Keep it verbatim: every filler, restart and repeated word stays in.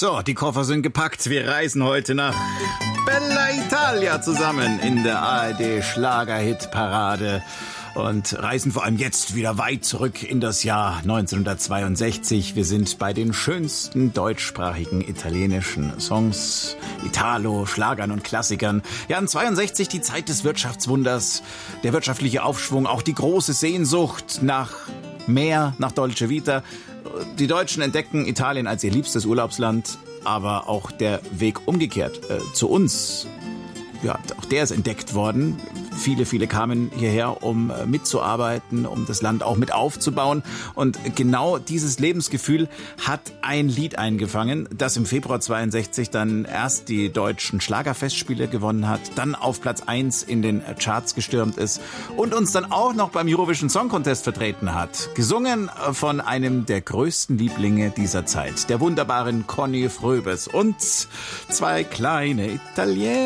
So, die Koffer sind gepackt. Wir reisen heute nach Bella Italia zusammen in der A R D Schlagerhit-Parade und reisen vor allem jetzt wieder weit zurück in das Jahr neunzehnhundertzweiundsechzig. Wir sind bei den schönsten deutschsprachigen italienischen Songs, Italo, Schlagern und Klassikern. Ja, in zweiundsechzig die Zeit des Wirtschaftswunders, der wirtschaftliche Aufschwung, auch die große Sehnsucht nach mehr, nach Dolce Vita. Die Deutschen entdecken Italien als ihr liebstes Urlaubsland, aber auch der Weg umgekehrt äh, zu uns. Ja, auch der ist entdeckt worden. Viele, viele kamen hierher, um mitzuarbeiten, um das Land auch mit aufzubauen. Und genau dieses Lebensgefühl hat ein Lied eingefangen, das im Februar zweiundsechzig dann erst die deutschen Schlagerfestspiele gewonnen hat, dann auf Platz eins in den Charts gestürmt ist und uns dann auch noch beim Eurovision Song Contest vertreten hat. Gesungen von einem der größten Lieblinge dieser Zeit, der wunderbaren Conny Fröbes und zwei kleine Italiener.